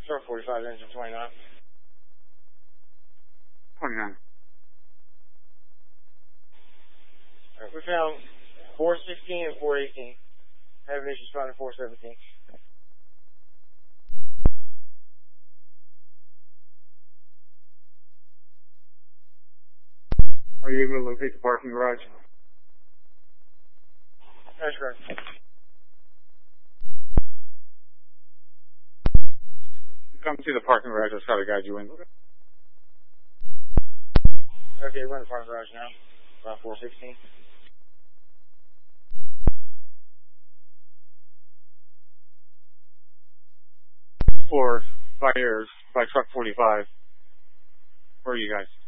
Truck 45, engine 29. 29. Alright, we found 416 and 418. Having issues finding 417. Are you able to locate the parking garage? That's correct. Come to the parking garage. I'll try to guide you in. Okay, we're in the parking garage now. About 416. For fires by truck 45. Where are you guys?